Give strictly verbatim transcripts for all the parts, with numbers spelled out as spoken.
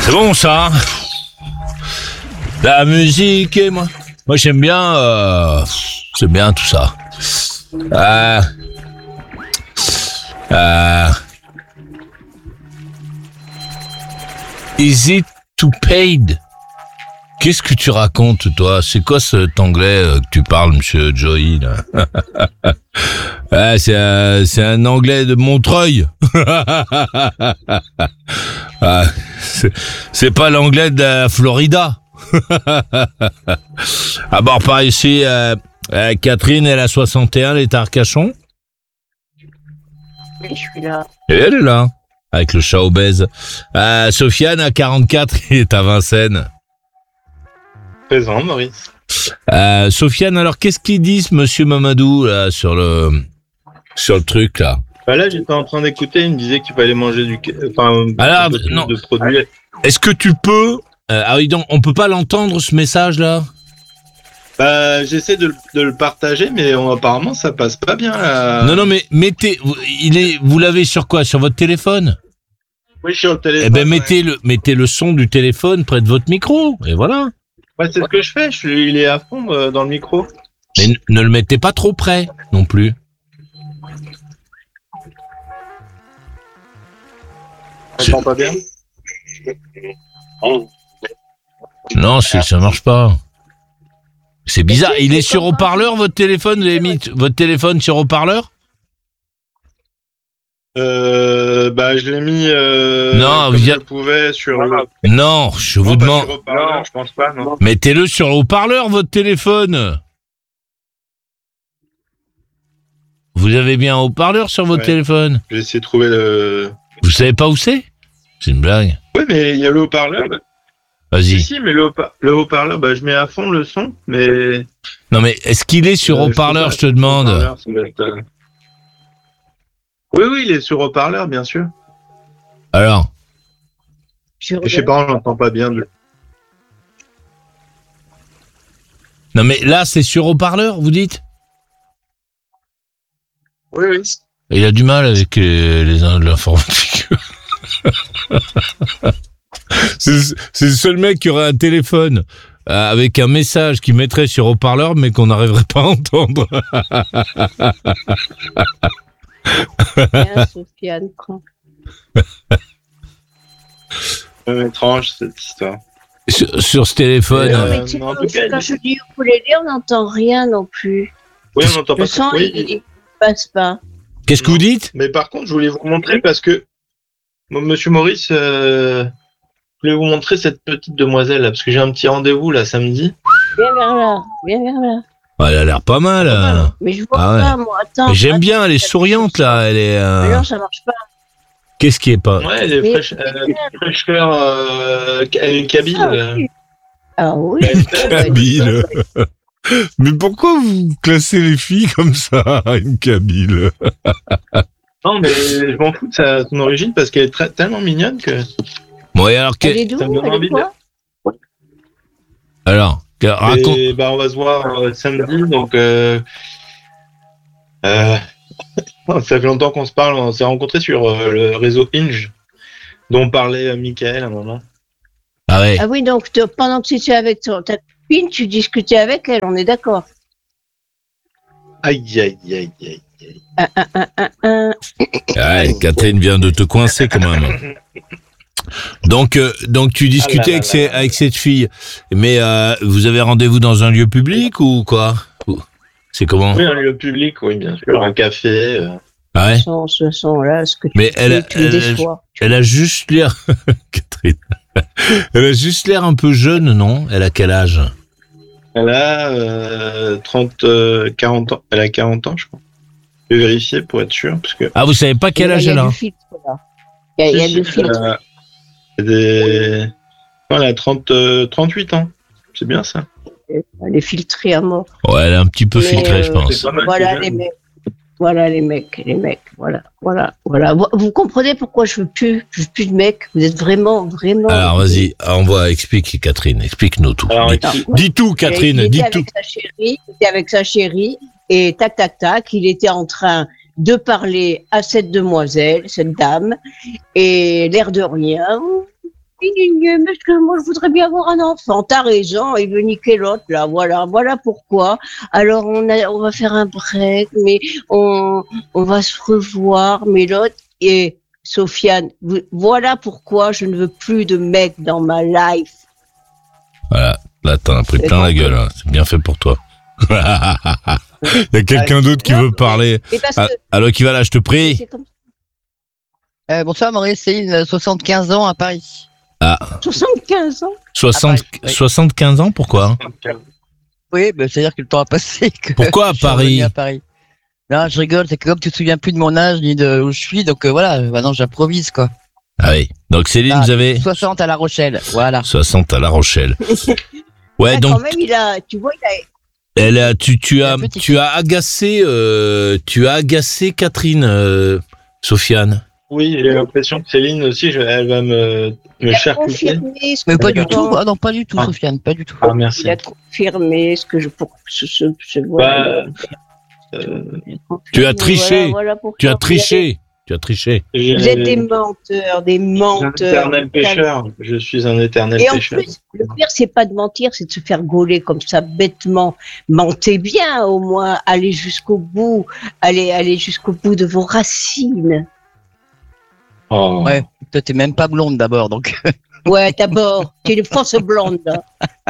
C'est bon ça. La musique et moi. Moi j'aime bien. Euh, c'est bien tout ça. Euh, euh, is it to paid? Qu'est-ce que tu racontes, toi? C'est quoi cet anglais que tu parles, monsieur Joey, là? Ah, c'est, un, c'est un anglais de Montreuil. Ah, c'est, c'est pas l'anglais de la Florida. Ah bon, par ici, euh, euh, Catherine, elle a soixante et un, elle est à Arcachon. Oui, je suis là. Et elle est là, avec le chat obèse. Euh, Sofiane a quarante-quatre, il est à Vincennes. Présent, Maurice. Euh, Sofiane, alors qu'est-ce qu'ils disent, monsieur Mamadou, là, sur le, sur le truc, là? Bah là, j'étais en train d'écouter, il me disait qu'il fallait manger du, enfin, alors, un peu plus non. de produits. Est-ce que tu peux, euh, ah oui, donc, on peut pas l'entendre, ce message-là? Bah, j'essaie de, de le partager, mais on, apparemment, ça passe pas bien, là. Non, non, mais mettez, il est, vous l'avez sur quoi? Sur votre téléphone? Oui, je suis sur le téléphone. Eh ben, ouais. mettez le, mettez le son du téléphone près de votre micro, et voilà. Ouais, c'est ce que je fais, je suis, il est à fond euh, dans le micro. Mais n- ne le mettez pas trop près, non plus. On entend pas bien? Non, c'est, ça marche pas. C'est bizarre. Il est sur haut-parleur, votre téléphone? Vous avez mis t- votre téléphone sur haut-parleur? Euh, bah, je l'ai mis, euh, Non, comme vous y je a- pouvais sur le... Non, je vous Non, pas demande. sur haut-parleur, je pense pas, non. Mettez-le sur haut-parleur, votre téléphone. Vous avez bien un haut-parleur sur votre Ouais. téléphone? J'ai essayé de trouver le... Vous savez pas où c'est? C'est une blague. Oui, mais il y a le haut-parleur. Si, Vas-y. si, mais le, haut- le haut-parleur, bah, je mets à fond le son, mais... Non, mais est-ce qu'il est sur Euh, je haut-parleur, je sais te pas, demande? haut-parleur, ça doit être, euh, Oui, oui, il est sur haut-parleur, bien sûr. Alors? Je Je sais pas, on l'entend pas bien. De... Non, mais là, c'est sur haut-parleur, vous dites? Oui, oui. Il a du mal avec euh, les uns de l'informatique. c'est, c'est le seul mec qui aurait un téléphone euh, avec un message qui mettrait sur haut-parleur, mais qu'on n'arriverait pas à entendre. Bien, Sofiane, prends. C'est étrange, cette histoire. sur, sur ce téléphone. Euh, Non, euh, mais tu non, en sais, tout cas, quand il- je dis ukulélé, on n'entend rien non plus. Oui, on n'entend pas. Le son, Oui, il, il passe pas. Qu'est-ce que vous dites? mais par contre, je voulais vous montrer parce que... Moi, Monsieur Maurice, euh, je voulais vous montrer cette petite demoiselle, là, parce que j'ai un petit rendez-vous, là, samedi. Viens vers là, viens vers là. Ouais, elle a l'air pas mal. euh. Mais je vois Ah ouais. pas, moi, attends. Mais j'aime attends, bien, elle est souriante là. Elle est. euh, Mais non, ça marche pas. Qu'est-ce qui est pas? Ouais, elle est Mais- fraîche, euh, fraîcheur, euh, elle est kabyle. Ah, euh. oui. Ah oui. Kabyle. Mais pourquoi vous classez les filles comme ça, une Kabyle? Non, mais je m'en fous de sa, son origine parce qu'elle est très, tellement mignonne que... Bon, et alors, Elle que- est d'où? Ça me donne Elle est envie de- quoi? alors, que- raconte. Et bah, on va se voir euh, samedi, donc... Euh, euh, ça fait longtemps qu'on se parle, on s'est rencontrés sur euh, le réseau Inge, dont parlait euh, Michael à un moment. Ah ouais. Ah oui, donc te- pendant que tu étais avec ton- ta copine, tu discutais avec elle, on est d'accord. Aïe, aïe, aïe, aïe, aïe. Un, un, un, un, un. Ouais, Catherine vient de te coincer quand même. Donc, euh, donc tu discutais Ah là là avec, là ces- là. avec cette fille, mais euh, vous avez rendez-vous dans un lieu public ou quoi? Ou- C'est comment? Oui, un lieu public, oui, bien sûr, un café. euh. Ah ouais. Son- Ce son-là, ce que tu Mais elle, fais, tu me elle, déçois. elle a juste l'air, Catherine, elle a juste l'air un peu jeune, non? Elle a quel âge? Elle a euh, trente, euh, quarante ans. Elle a quarante ans, je crois. Je vais vérifier pour être sûr, parce que... Ah, vous savez pas quel Et là, âge il y a elle a? du filtre, là. Il y a, il y a Si, du si, filtre. elle a- elle a des... non, elle a trente, euh, trente-huit ans. C'est bien ça. Elle est filtrée à mort. Ouais, elle est un petit peu Mais, filtrée, je euh, pense. C'est pas mal, Voilà c'est les bien. mecs. Voilà les mecs, les mecs. Voilà, voilà, voilà. Vous, vous comprenez pourquoi je veux plus, je veux plus de mecs. Vous êtes vraiment, vraiment. Alors, vas-y, envoie, explique, Catherine, explique-nous tout. Alors, dis, Non, dis tout, Catherine, il était dis avec tout. sa chérie, il était avec sa chérie, et tac, tac, tac, il était en train de parler à cette demoiselle, cette dame, et l'air de rien, il gna, gna, mais que moi je voudrais bien avoir un enfant. T'as raison, il veut niquer l'autre là. Voilà, voilà pourquoi. Alors on a, on va faire un break, mais on, on va se revoir. Mais l'autre et Sofiane, vous- voilà pourquoi je ne veux plus de mec dans ma life. Voilà, là t'en as pris C'est plein la bon. gueule, hein. C'est bien fait pour toi. Il y a quelqu'un d'autre qui Non, veut parler. Et parce Ah, que allô, qui va là, je te prie. c'est comme Euh, bonsoir Maurice, Céline, soixante-quinze ans à Paris. Ah, soixante-quinze ans. soixante, Paris, oui. soixante-quinze ans, pourquoi? Oui, bah, c'est-à-dire que le temps a passé. Que Pourquoi à je suis revenu Paris? à Paris. Non, je rigole, c'est que comme tu te souviens plus de mon âge ni de où je suis, donc euh, voilà, maintenant j'approvise quoi. Ah oui. Donc Céline, Ah, vous avez soixante à La Rochelle, voilà. soixante à La Rochelle. Ouais, Ah, donc quand même, il a, tu vois, il a, elle a, tu, tu as, Un petit tu as agacé, euh, tu as agacé Catherine, euh, Sofiane. Oui, j'ai l'impression que Céline aussi, je- elle va me, me il a charcuter. confirmé ce Mais que pas je du tout, pense. ah non, pas du tout, Ah. Sofiane, pas du tout. Ah, merci. Il a confirmé ce que je pour ce ce, ce Bah, voilà. euh, Il a confirmé, Tu as triché. voilà, voilà pourquoi Tu as vous triché. Tu as triché. j'ai- Vous êtes des menteurs, des un menteurs. éternel pêcheur. Je suis un éternel Et en pêcheur. plus, le pire, c'est pas de mentir, c'est de se faire gauler comme ça bêtement. Mentez bien, au moins, allez jusqu'au bout, allez, allez jusqu'au bout de vos racines. Oh. Ouais, toi t'es même pas blonde d'abord, donc. Ouais, d'abord, tu es une fausse blonde. hein.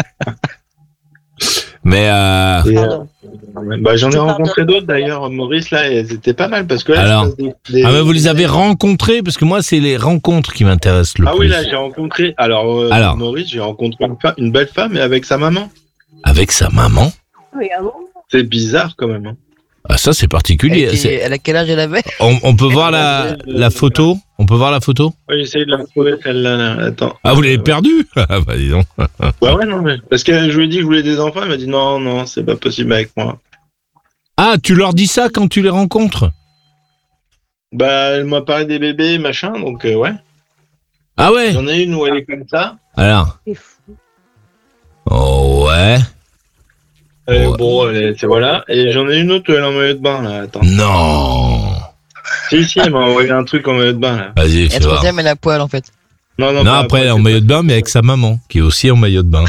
Mais euh, Et, euh, Pardon. bah, j'en ai Je te rencontré pardonne. d'autres d'ailleurs, Maurice, là, elles étaient pas mal parce que là, Alors je passe des- des- ah mais vous les avez rencontrés parce que moi c'est les rencontres qui m'intéressent le Ah plus. oui, là, j'ai rencontré. Alors, euh, Alors. Maurice, j'ai rencontré une, fa- une belle femme et avec sa maman. Avec sa maman. Oui, ah bon. C'est bizarre quand même. hein. Ah ça c'est Elle, particulier. était- C'est- elle a quel âge elle avait? On, on peut voir la, la photo. On peut voir la photo. Ouais, j'essaye de la trouver celle-là. là. Attends. Ah vous l'avez Euh, perdue. Ah bah dis donc. Bah ouais, non, mais. Parce que je lui ai dit que je voulais des enfants, elle m'a dit non, non, c'est pas possible avec moi. Ah tu leur dis ça quand tu les rencontres. Bah, elle m'a parlé des bébés, machin, donc euh, ouais. Ah ouais. J'en ai une où elle est comme ça. Alors. C'est fou. Oh ouais. Euh, Ouais. Bon, elle est- c'est voilà. Et j'en ai une autre où elle est en maillot de bain, là. Attends. Non. Si, si, elle m'a envoyé un truc en maillot de bain, là. Vas-y La fais voir. troisième elle a poil en fait. Non, non, Non pas après elle est en c'est maillot pas- de bain mais avec sa maman qui est aussi en maillot de bain.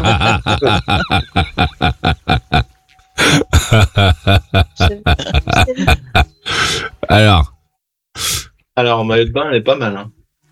C'est- c'est- Alors. Alors, en maillot de bain, elle est pas mal, hein.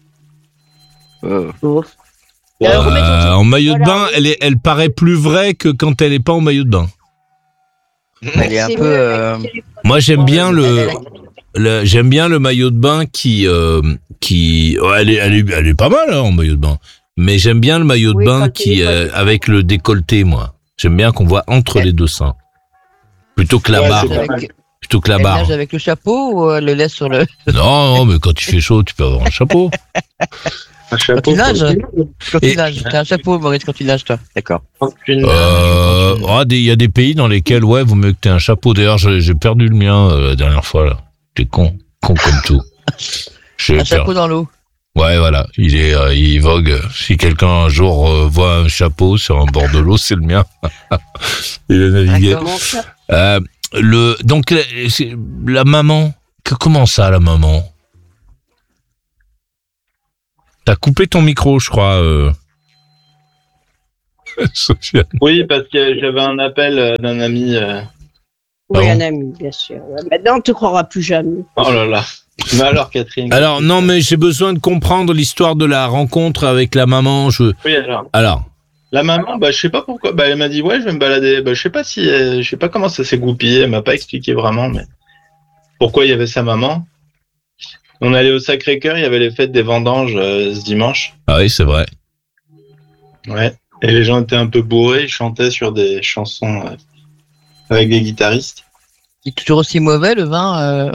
Ouf. Ouais. Alors, remets ton Euh, truc. en maillot de Voilà, bain, oui. elle, est, elle paraît plus vraie que quand elle est pas en maillot de bain. Elle est un C'est peu. mieux euh, avec le téléphone. Moi, j'aime bien elle- le, elle- le- j'aime bien le maillot de bain qui, euh, qui, ouais, elle est, elle est, elle est pas mal hein, en maillot de bain. Mais j'aime bien le maillot de Oui, bain quand qui, il est euh, pas- avec le décolleté, moi. J'aime bien qu'on voit entre Elle- les deux seins, plutôt que la Ouais, barre, c'est pas mal. avec- plutôt que la elle barre. nage avec le chapeau ou elle le laisse sur le. Non, non, mais quand il fait chaud, tu peux avoir un chapeau. Un Quand chapeau. tu nages Quand Et- tu nages. T'as un chapeau, Maurice, quand tu nages, toi. D'accord. Une- Euh, ah, des- il y a des pays dans lesquels, ouais, vaut mieux que t'aies un chapeau. D'ailleurs, j'ai j'ai perdu le mien euh, la dernière fois là. T'es con, con comme tout. J'ai Un per- chapeau dans l'eau. Ouais, voilà, il est, euh, il vogue. Si quelqu'un un jour euh, voit un chapeau sur un bord de l'eau, c'est le mien. Il a navigué. D'accord. Comment ça Euh, le, donc la, c'est- la maman, que, comment ça, la maman? T'as coupé ton micro, je crois. Euh... Sofiane. Oui, parce que j'avais un appel euh, d'un ami. euh, Oui, Ah un bon ami, bien sûr. Ouais, maintenant, on ne te croira plus jamais. Oh là là. Mais alors, Catherine. Alors non, mais j'ai besoin de comprendre l'histoire de la rencontre avec la maman. Je, Oui, alors. alors, La maman, bah, je sais pas pourquoi. Bah, elle m'a dit, ouais, je vais me balader. Bah, je sais pas si, euh, je sais pas comment ça s'est goupillé. Elle m'a pas expliqué vraiment, mais pourquoi il y avait sa maman. On allait au Sacré-Cœur, il y avait les fêtes des vendanges euh, ce dimanche. ah oui, c'est vrai. Ouais. Et les gens étaient un peu bourrés, ils chantaient sur des chansons euh, avec des guitaristes. Il est toujours aussi mauvais, le vin. euh.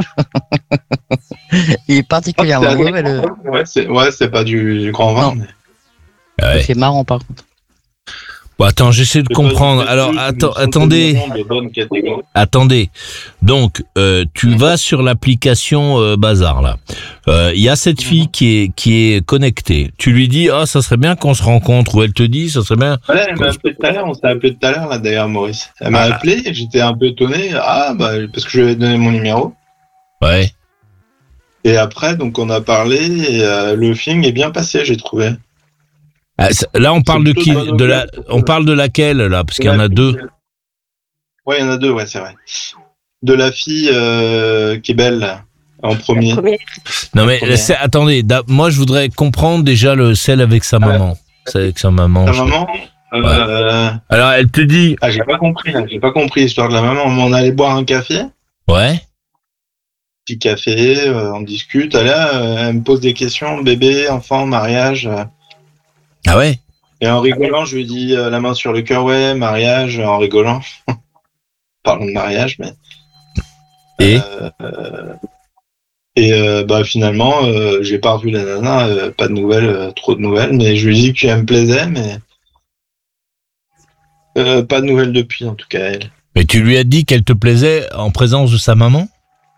Il est particulièrement C'est mauvais, le. Ouais, c'est ouais, c'est pas du, du grand vin. Non. Mais... Ah ouais. C'est marrant, par contre. Bon, attends, j'essaie de c'est pas comprendre. du- Alors, c'est attends, une attendez. de bonne catégorie. Attendez. Donc, euh, tu vas sur l'application euh, Bazar là. Euh, Il y a cette fille qui est qui est connectée. Tu lui dis ah ça serait bien qu'on se rencontre ou elle te dit ça serait bien. Ouais, elle m'a appelé tout à l'heure, on s'est appelé tout à l'heure là d'ailleurs Maurice. Elle m'a Ah. appelé, j'étais un peu étonné, ah bah parce que je lui avais donné mon numéro. Ouais. Et après donc on a parlé et euh, le feeling est bien passé, j'ai trouvé. Ah, c'est- là, on parle de plutôt qui de bonne de la, nouvelle. On parle de laquelle, là? Parce qu'il y en a deux. Ouais, il y en a deux, ouais, c'est vrai. De la fille euh, qui est belle, là, en premier. Première. Non, mais Première. c'est- attendez, da- moi, je voudrais comprendre déjà le celle avec sa maman. Celle avec sa maman. Ta je- maman euh, Alors, elle te dit... Ah, j'ai pas compris, là, j'ai pas compris l'histoire de la maman. On allait boire un café, Ouais. petit café, euh, on discute. Ah, là, euh, elle me pose des questions, bébé, enfant, mariage. euh. Ah ouais? Et en rigolant, je lui dis euh, la main sur le cœur, ouais, mariage, en rigolant. Parlons de mariage, mais. Et Euh, euh, et euh, bah finalement, euh, j'ai pas revu la nana, euh, pas de nouvelles, euh, trop de nouvelles, mais je lui dis qu'elle me plaisait, mais euh, pas de nouvelles depuis, en tout cas elle. Mais tu lui as dit qu'elle te plaisait en présence de sa maman?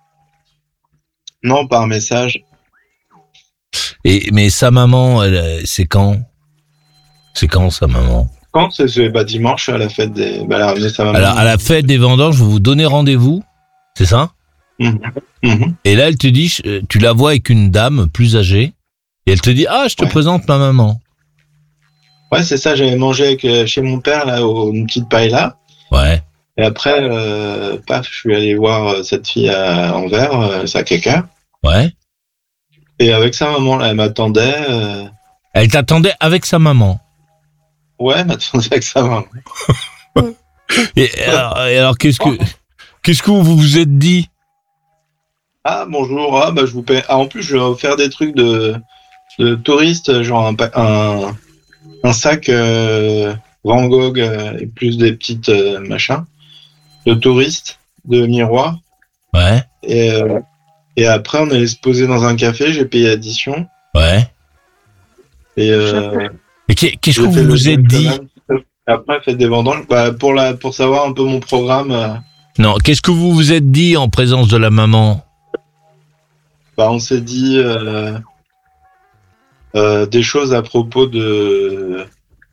Non, par message. Et mais sa maman, elle, euh, c'est quand? C'est quand sa maman? Quand c'est c'est- bah, dimanche à la fête des. Bah, elle a ramené sa maman. Alors à la fête des vendanges, je vais vous donner rendez-vous, c'est ça? Mhm. Mhm. Et là, elle te dit, euh, tu la vois avec une dame plus âgée, et elle te dit, ah, je te Ouais. présente ma maman. Ouais, c'est ça. J'avais mangé avec, euh, chez mon père là, au, une petite paille là. Ouais. Et après, euh, paf, je suis allé voir euh, cette fille à Anvers, euh, Sacré-Cœur. Ouais. Et avec sa maman, là, elle m'attendait. euh, Elle t'attendait avec sa maman. Ouais, elle m'attendait avec sa maman. Et alors, et alors, qu'est-ce que, qu'est-ce que vous vous êtes dit? Ah, bonjour. Ah, bah, je vous paie. Ah, en plus, je vais offrir des trucs de, de touristes, genre un, pa- un, un sac euh, Van Gogh euh, et plus des petites euh, machins de touristes, de miroirs. Ouais. Et, euh, et après, on allait se poser dans un café. J'ai payé addition. Ouais. Et euh, Mais qu'est- qu'est-ce que j'ai vous fait le vous êtes truc dit? quand même. Après, faites des vendanges. Bah, pour, la, pour savoir un peu mon programme, euh, Non, qu'est-ce que vous vous êtes dit en présence de la maman? bah, on s'est dit euh, euh, des choses à propos de.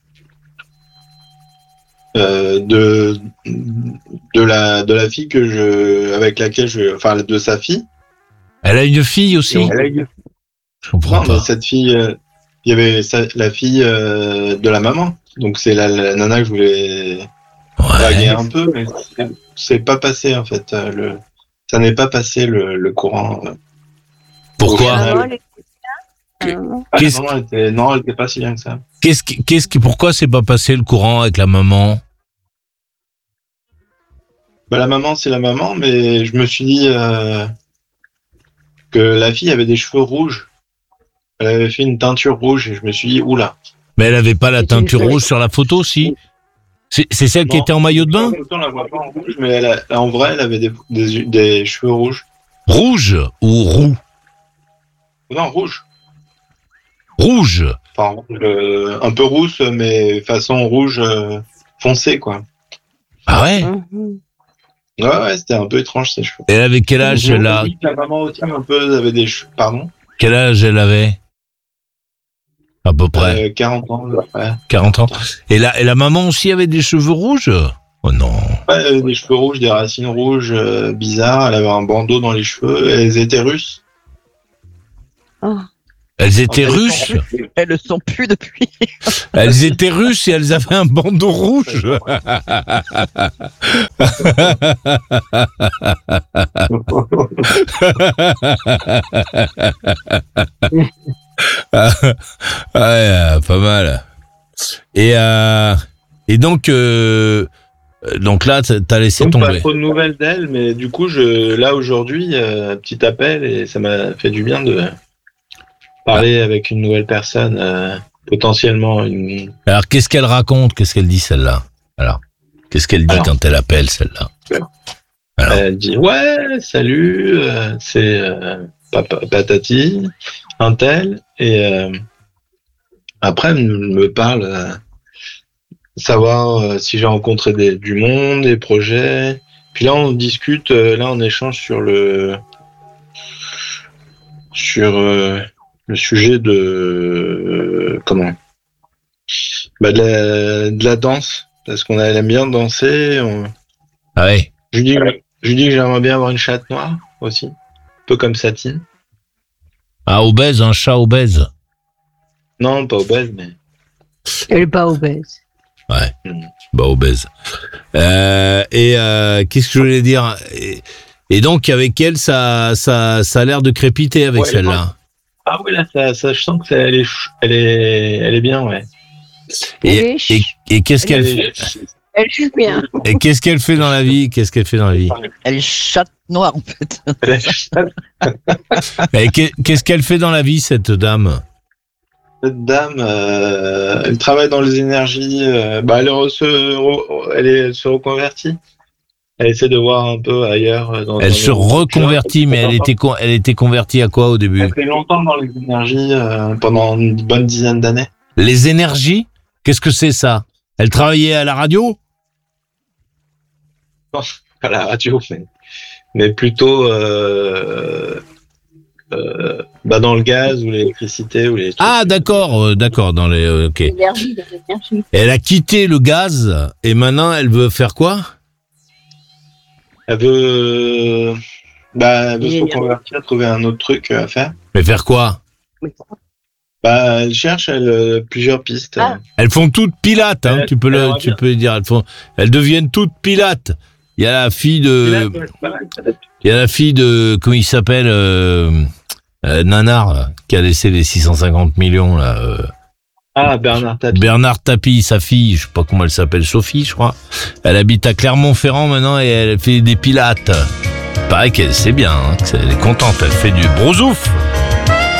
Euh, de de la de la fille que je avec laquelle je enfin de sa fille. Elle a une fille aussi? Elle a une- Je comprends Non, mais pas. cette fille, euh, il y avait sa- la fille euh, de la maman. Donc c'est la, la nana que je voulais draguer Ouais. un peu, mais c'est- c'est pas passé en fait. euh, Le ça n'est pas passé le, le courant. euh. Pourquoi? Ah, Maman, le- elle était bien. Maman. Ah, Qu'est-ce non, elle était, non, elle était pas si bien que ça. Qu'est-ce qui, qu'est-ce qui, pourquoi c'est pas passé le courant avec la maman? Bah, la maman, c'est la maman, mais je me suis dit euh, que la fille avait des cheveux rouges. Elle avait fait une teinture rouge et je me suis dit, oula. Mais elle avait pas la C'est une teinture feuille. rouge sur la photo, si? C'est, c'est celle qui Non. était en maillot de bain? En même temps, on la voit pas en rouge, mais elle a- en vrai, elle avait des, des, des cheveux rouges. Rouge ou roux? Non, rouge. Rouge. Enfin, rouge, euh, un peu rousse, mais façon rouge euh, foncé, quoi. Ah ouais? Mhm. Ouais, ouais, c'était un peu étrange, ces cheveux. Elle avait quel âge, Je me là? dis que la maman aussi, un peu, avait des cheveux. Pardon? Quel âge elle avait? À peu près. Euh, quarante ans, ouais. quarante ans. Et la, et la maman aussi avait des cheveux rouges? Oh non. Ouais, elle avait des cheveux rouges, des racines rouges euh, bizarres. Elle avait un bandeau dans les cheveux. Et elles étaient russes. Oh. Elles étaient russes? Elles le sont plus depuis. Elles étaient russes et elles avaient un bandeau rouge? Ah, ouais, pas mal. Et, euh, et donc, euh, donc là, t'as t'as laissé Donc, pas tomber. trop de nouvelles d'elle, mais du coup, je, là aujourd'hui, euh, petit appel et ça m'a fait du bien de parler avec une nouvelle personne, euh, potentiellement une. Alors, qu'est-ce qu'elle raconte? Qu'est-ce qu'elle dit, celle-là? Alors, qu'est-ce qu'elle dit Alors. quand elle appelle, celle-là? Alors. Elle dit ouais, salut, euh, c'est euh, papa, patati, un tel, et euh, après elle me parle, euh, savoir euh, si j'ai rencontré des, du monde, des projets. Puis là on discute, euh, là on échange sur le sur euh, le sujet de euh, comment bah de la, de la danse, parce qu'on a- elle aime bien danser. On... Ah ouais. Je lui dis, je lui dis que j'aimerais bien avoir une chatte noire aussi, un peu comme Satine. Ah, obèse, un chat obèse. Non, pas obèse, mais Elle est pas obèse. Ouais, bah obèse. Euh, et euh, qu'est-ce que je voulais dire et, et donc avec elle, ça, ça, ça a l'air de crépiter avec Ouais, celle-là. Ah oui, là, ça, ça, je sens que ça, elle, est, ch- elle, est, elle est bien, ouais. Elle Et, est et, ch- et qu'est-ce qu'elle Elle fait est- Elle joue bien. Et qu'est-ce qu'elle fait dans la vie Qu'est-ce qu'elle fait dans la vie Elle est chatte noire, en fait. elle est- Et qu'est- qu'est-ce qu'elle fait dans la vie, cette dame? Cette dame, euh, elle travaille dans les énergies. euh, bah, elle, re- se, re- elle, est, elle se reconvertit. Elle essaie de voir un peu ailleurs. euh, Dans, Elle dans se les- reconvertit, mais elle était, con- elle était convertie à quoi au début? Elle fait longtemps dans les énergies, euh, pendant une bonne dizaine d'années. Les énergies? Qu'est-ce que c'est ça? Elle travaillait à la radio? À la radio, mais, mais plutôt euh, euh, bah, dans le gaz ou l'électricité ou les. Ah, d'accord, euh, d'accord, dans les, euh, ok. L'énergie de l'énergie. Elle a quitté le gaz et maintenant elle veut faire quoi? Elle veut, bah, elle veut se Génial. reconvertir, trouver un autre truc à faire. Mais faire quoi? Bah, elle cherche elle, euh, plusieurs pistes. Ah. Elles font toutes pilates, hein, Elle- tu peux elle le, aimerait tu bien. peux dire. Elles font, elles deviennent toutes pilates. Il y a la fille de, il y a la fille de, comment il s'appelle, euh, euh, Nanar, là, qui a laissé les six cent cinquante millions, là, euh, Ah, Bernard Tapie. Bernard Tapie, sa fille, je sais pas comment elle s'appelle, Sophie, je crois. Elle habite à Clermont-Ferrand maintenant et elle fait des pilates. Pareil qu'elle, c'est bien, hein, elle est contente, elle fait du brosouf.